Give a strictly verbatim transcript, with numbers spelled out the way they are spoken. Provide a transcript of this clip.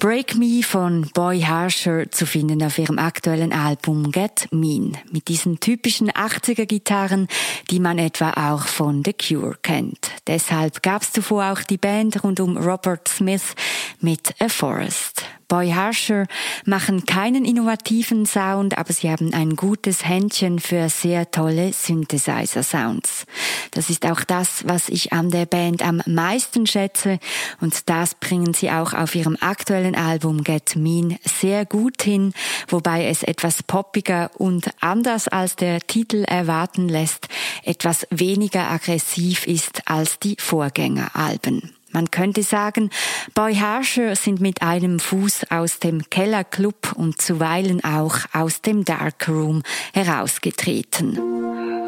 Break Me von Boy Harsher zu finden auf ihrem aktuellen Album Get Mean. Mit diesen typischen achtziger-Gitarren, die man etwa auch von The Cure kennt. Deshalb gab es zuvor auch die Band rund um Robert Smith mit A Forest. Boy Harsher machen keinen innovativen Sound, aber sie haben ein gutes Händchen für sehr tolle Synthesizer-Sounds. Das ist auch das, was ich an der Band am meisten schätze, und das bringen sie auch auf ihrem aktuellen Album Get Mean sehr gut hin, wobei es etwas poppiger und anders als der Titel erwarten lässt, etwas weniger aggressiv ist als die Vorgängeralben. Man könnte sagen, Boy Harsher sind mit einem Fuß aus dem Kellerclub und zuweilen auch aus dem Darkroom herausgetreten.